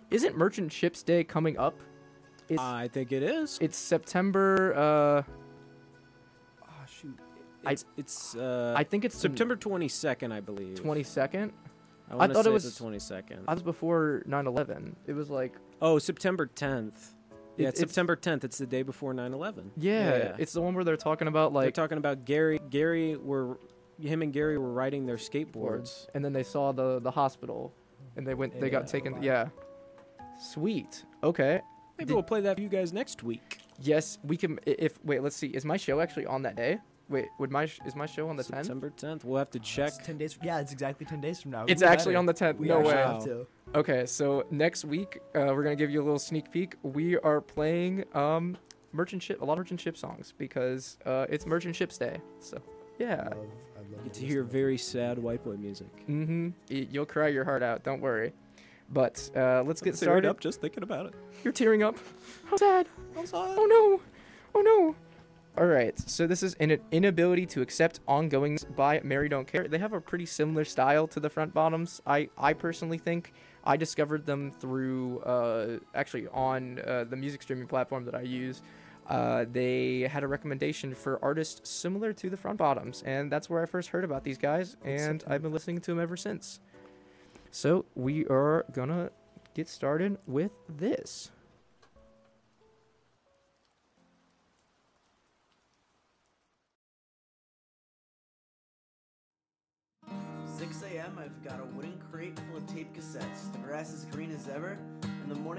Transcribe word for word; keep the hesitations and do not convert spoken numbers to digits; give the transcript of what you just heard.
isn't Merchant Ships Day coming up? It's, I think it is. It's September. Uh, Oh shoot. It's it's uh I think it's September twenty-second, I believe. twenty-second. I, wanna thought it say was- it's the twenty-second. I was before nine eleven. It was like Oh, September tenth. Yeah, It- it's, it's- September tenth. It's the day before nine eleven. yeah, it's the one where they're talking about They're like talking about Gary. Gary were him and Gary were riding their skateboards. boards, and then they saw the the hospital, and they went. They got Yeah. taken. Yeah. Sweet. Okay. Maybe Did- we'll play that for you guys next week. Yes, we can. i- If wait, let's see. Is my show actually on that day? Wait, would my sh- is my show on the tenth? September tenth. We'll have to check. It's ten days. From, yeah, it's exactly ten days from now. It's Even actually better. on the tenth. We No actually way. have to. Okay, so next week uh, we're gonna give you a little sneak peek. We are playing um merchant ship, a lot of merchant ship songs because uh, it's Merchant Ships Day. So yeah. Love, I love Get to this hear stuff. very sad white boy music. Mm-hmm. Y- You'll cry your heart out. Don't worry. But uh, let's get Tearing started. up just thinking about it. You're tearing up. How sad. I'm sorry. Oh no. Oh no. All right. So this is an inability to accept ongoings by Mary Don't Care. They have a pretty similar style to the front bottoms. I I personally think I discovered them through uh actually on uh, the music streaming platform that I use. Uh, they had a recommendation for artists similar to the front bottoms, and that's where I first heard about these guys, and I've been listening to them ever since. So we are gonna get started with this. six a m I've got a wooden crate full of tape cassettes. The grass is green as ever, and the morning